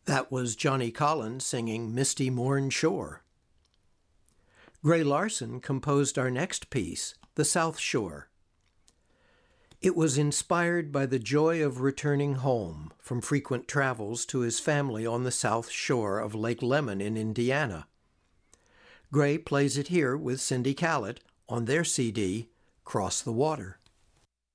That was Johnny Collins singing Misty Morn Shore. Gray Larson composed our next piece, The South Shore. It was inspired by the joy of returning home from frequent travels to his family on the south shore of Lake Lemon in Indiana. Gray plays it here with Cindy Callett on their CD, Cross the Water.